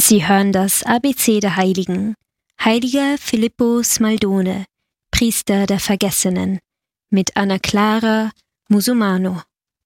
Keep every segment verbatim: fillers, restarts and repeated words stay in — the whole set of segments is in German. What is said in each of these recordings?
Sie hören das A B C der Heiligen. Heiliger Filippo Smaldone, Priester der Vergessenen, mit Anna Clara Musumano.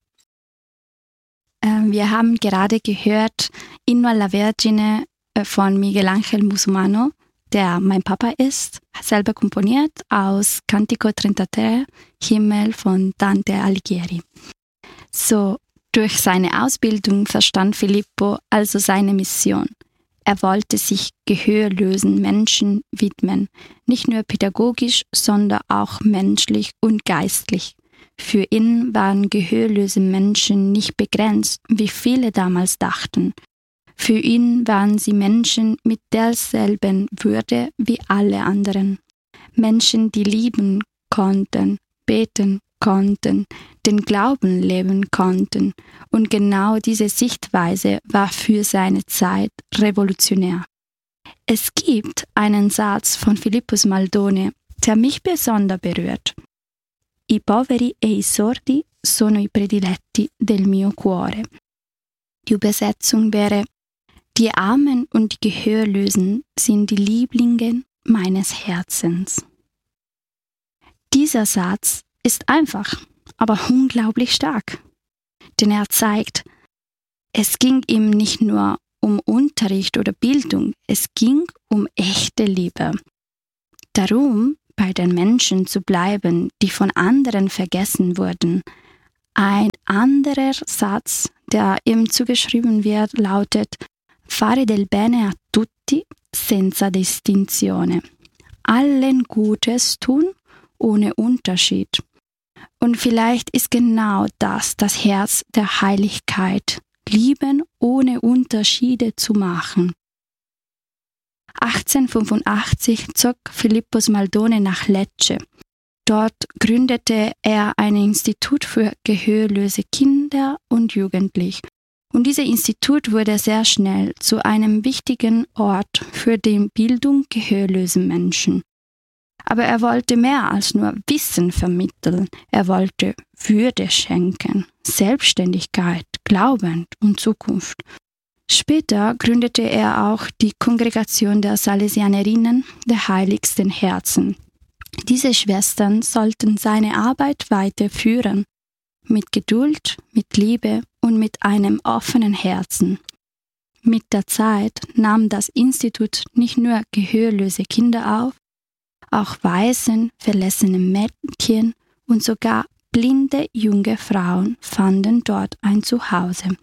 Wir haben gerade gehört Inno alla Vergine von Miguel Ángel Musumano, der mein Papa ist, selber komponiert aus Cantico dreiunddreißig, Himmel von Dante Alighieri. So, durch seine Ausbildung verstand Filippo also seine Mission. Er wollte sich gehörlosen Menschen widmen, nicht nur pädagogisch, sondern auch menschlich und geistlich. Für ihn waren gehörlose Menschen nicht begrenzt, wie viele damals dachten. Für ihn waren sie Menschen mit derselben Würde wie alle anderen. Menschen, die lieben konnten, beten konnten, den Glauben leben konnten. Und genau diese Sichtweise war für seine Zeit revolutionär. Es gibt einen Satz von Filippo Smaldone, der mich besonders berührt. I poveri e i sordi sono i prediletti del mio cuore. Die Übersetzung wäre: Die Armen und die Gehörlosen sind die Lieblinge meines Herzens. Dieser Satz ist einfach, aber unglaublich stark. Denn er zeigt, es ging ihm nicht nur um Unterricht oder Bildung, es ging um echte Liebe. Darum, bei den Menschen zu bleiben, die von anderen vergessen wurden. Ein anderer Satz, der ihm zugeschrieben wird, lautet: Fare del bene a tutti senza distinzione. Allen Gutes tun ohne Unterschied. Und vielleicht ist genau das das Herz der Heiligkeit, lieben ohne Unterschiede zu machen. achtzehnhundertfünfundachtzig zog Filippo Smaldone nach Lecce. Dort gründete er ein Institut für gehörlose Kinder und Jugendliche. Und dieses Institut wurde sehr schnell zu einem wichtigen Ort für die Bildung gehörloser Menschen. Aber er wollte mehr als nur Wissen vermitteln. Er wollte Würde schenken, Selbstständigkeit, Glauben und Zukunft. Später gründete er auch die Kongregation der Salesianerinnen der Heiligsten Herzen. Diese Schwestern sollten seine Arbeit weiterführen, mit Geduld, mit Liebe und mit einem offenen Herzen. Mit der Zeit nahm das Institut nicht nur gehörlose Kinder auf, auch Waisen, verlassene Mädchen und sogar blinde junge Frauen fanden dort ein Zuhause.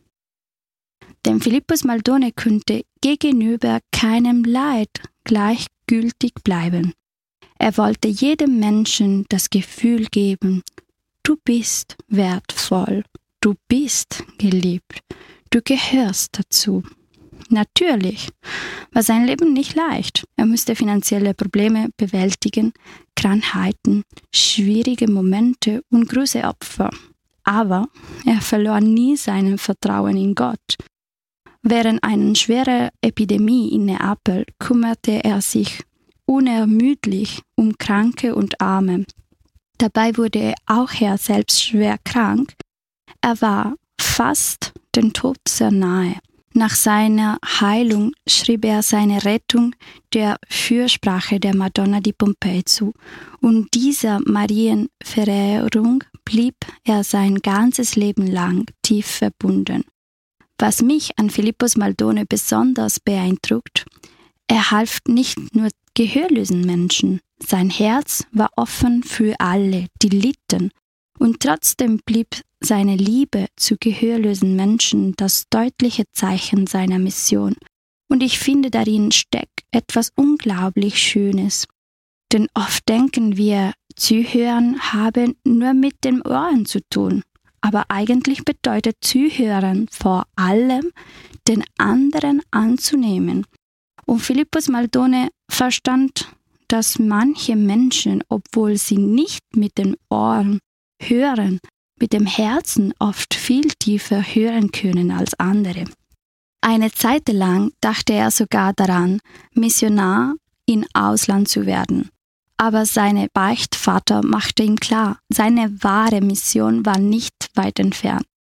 Denn Filippo Smaldone konnte gegenüber keinem Leid gleichgültig bleiben. Er wollte jedem Menschen das Gefühl geben: Du bist wertvoll, du bist geliebt, du gehörst dazu. Natürlich war sein Leben nicht leicht. Er musste finanzielle Probleme bewältigen, Krankheiten, schwierige Momente und große Opfer. Aber er verlor nie sein Vertrauen in Gott. Während einer schweren Epidemie in Neapel kümmerte er sich unermüdlich um Kranke und Arme. Dabei wurde auch er selbst schwer krank. Er war fast dem Tod sehr nahe. Nach seiner Heilung schrieb er seine Rettung der Fürsprache der Madonna di Pompeji zu. Und dieser Marienverehrung blieb er sein ganzes Leben lang tief verbunden. Was mich an Filippo Smaldone besonders beeindruckt: Er half nicht nur gehörlosen Menschen. Sein Herz war offen für alle, die litten. Und trotzdem blieb seine Liebe zu gehörlosen Menschen das deutliche Zeichen seiner Mission. Und ich finde, darin steckt etwas unglaublich Schönes. Denn oft denken wir, Zuhören habe nur mit den Ohren zu tun. Aber eigentlich bedeutet Zuhören vor allem, den anderen anzunehmen. Und Filippo Smaldone verstand, dass manche Menschen, obwohl sie nicht mit den Ohren hören, mit dem Herzen oft viel tiefer hören können als andere. Eine Zeit lang dachte er sogar daran, Missionar im Ausland zu werden. Aber sein Beichtvater machte ihm klar, seine wahre Mission war nicht weit entfernt.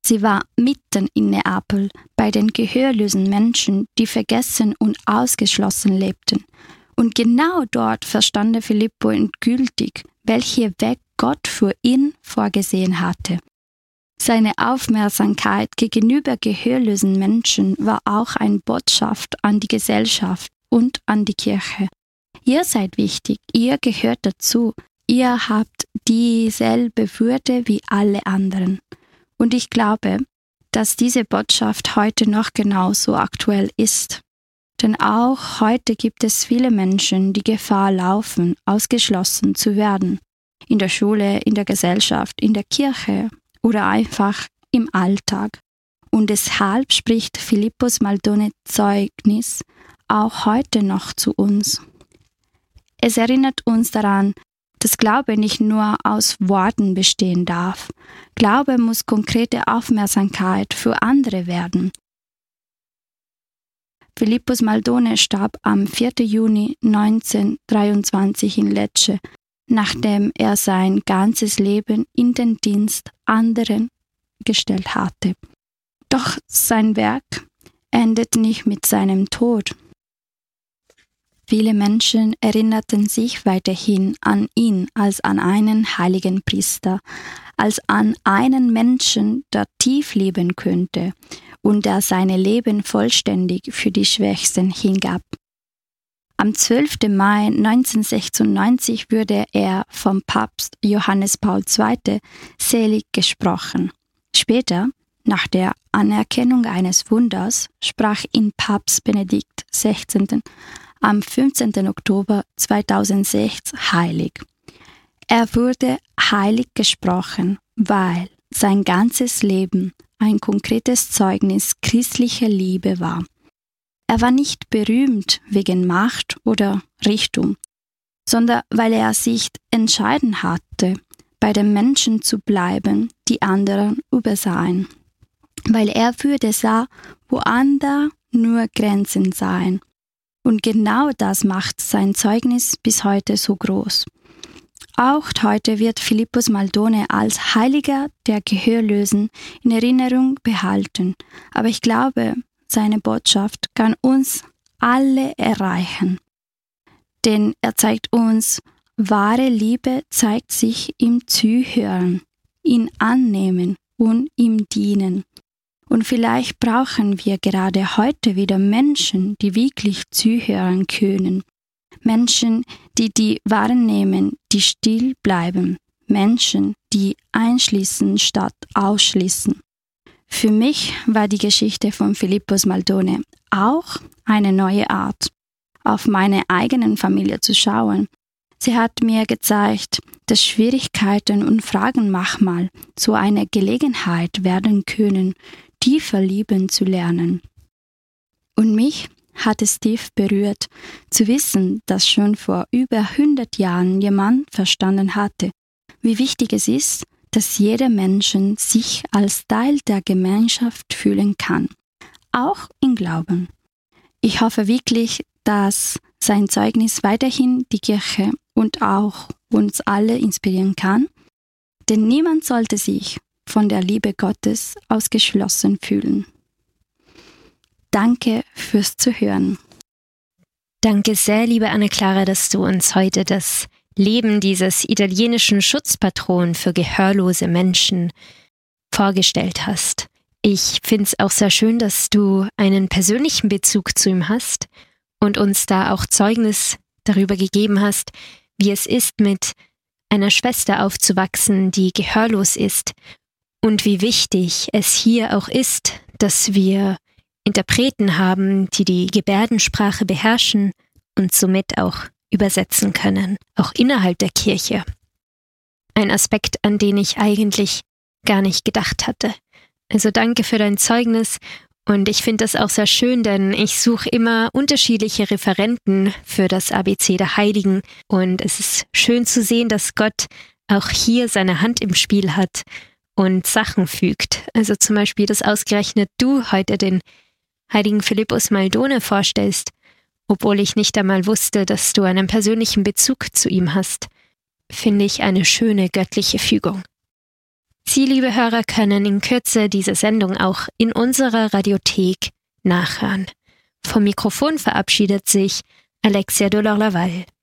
Sie war mitten in Neapel bei den gehörlosen Menschen, die vergessen und ausgeschlossen lebten. Und genau dort verstand Filippo endgültig, welchen Weg Gott für ihn vorgesehen hatte. Seine Aufmerksamkeit gegenüber gehörlosen Menschen war auch eine Botschaft an die Gesellschaft und an die Kirche. Ihr seid wichtig, ihr gehört dazu, ihr habt dieselbe Würde wie alle anderen. Und ich glaube, dass diese Botschaft heute noch genauso aktuell ist. Denn auch heute gibt es viele Menschen, die Gefahr laufen, ausgeschlossen zu werden. In der Schule, in der Gesellschaft, in der Kirche oder einfach im Alltag. Und deshalb spricht Filippo Smaldone Zeugnis auch heute noch zu uns. Es erinnert uns daran, dass Glaube nicht nur aus Worten bestehen darf. Glaube muss konkrete Aufmerksamkeit für andere werden. Filippo Smaldone starb am vierten Juni neunzehnhundertdreiundzwanzig in Lecce, nachdem er sein ganzes Leben in den Dienst anderen gestellt hatte. Doch sein Werk endet nicht mit seinem Tod. Viele Menschen erinnerten sich weiterhin an ihn als an einen heiligen Priester, als an einen Menschen, der tief lieben könnte und der sein Leben vollständig für die Schwächsten hingab. Am zwölften Mai neunzehnhundertsechsundneunzig wurde er vom Papst Johannes Paul der Zweite selig gesprochen. Später, nach der Anerkennung eines Wunders, sprach ihn Papst Benedikt der Sechzehnte am fünfzehnten Oktober zweitausendsechs heilig. Er wurde heilig gesprochen, weil sein ganzes Leben ein konkretes Zeugnis christlicher Liebe war. Er war nicht berühmt wegen Macht oder Reichtum, sondern weil er sich entschieden hatte, bei den Menschen zu bleiben, die anderen übersahen. Weil er Würde sah, wo andere nur Grenzen sahen. Und genau das macht sein Zeugnis bis heute so groß. Auch heute wird Filippo Smaldone als Heiliger der Gehörlosen in Erinnerung behalten. Aber ich glaube, seine Botschaft kann uns alle erreichen. Denn er zeigt uns, wahre Liebe zeigt sich im Zuhören, im Annehmen und im Dienen. Und vielleicht brauchen wir gerade heute wieder Menschen, die wirklich zuhören können. Menschen, die die wahrnehmen, die still bleiben. Menschen, die einschließen statt ausschließen. Für mich war die Geschichte von Filippo Smaldone auch eine neue Art, auf meine eigene Familie zu schauen. Sie hat mir gezeigt, dass Schwierigkeiten und Fragen manchmal zu einer Gelegenheit werden können, tiefer lieben zu lernen. Und mich hat es tief berührt, zu wissen, dass schon vor über hundert Jahren jemand verstanden hatte, wie wichtig es ist, dass jeder Mensch sich als Teil der Gemeinschaft fühlen kann, auch im Glauben. Ich hoffe wirklich, dass sein Zeugnis weiterhin die Kirche und auch uns alle inspirieren kann, denn niemand sollte sich von der Liebe Gottes ausgeschlossen fühlen. Danke fürs Zuhören. Danke sehr, liebe Anna-Clara, dass du uns heute das Leben dieses italienischen Schutzpatronen für gehörlose Menschen vorgestellt hast. Ich finde es auch sehr schön, dass du einen persönlichen Bezug zu ihm hast und uns da auch Zeugnis darüber gegeben hast, wie es ist, mit einer Schwester aufzuwachsen, die gehörlos ist, und wie wichtig es hier auch ist, dass wir Interpreten haben, die die Gebärdensprache beherrschen und somit auch übersetzen können, auch innerhalb der Kirche. Ein Aspekt, an den ich eigentlich gar nicht gedacht hatte. Also danke für dein Zeugnis und ich finde das auch sehr schön, denn ich suche immer unterschiedliche Referenten für das A B C der Heiligen und es ist schön zu sehen, dass Gott auch hier seine Hand im Spiel hat und Sachen fügt. Also zum Beispiel, dass ausgerechnet du heute den heiligen Filippo Smaldone vorstellst, obwohl ich nicht einmal wusste, dass du einen persönlichen Bezug zu ihm hast, finde ich eine schöne göttliche Fügung. Sie, liebe Hörer, können in Kürze diese Sendung auch in unserer Radiothek nachhören. Vom Mikrofon verabschiedet sich Alexia Dolor-Laval.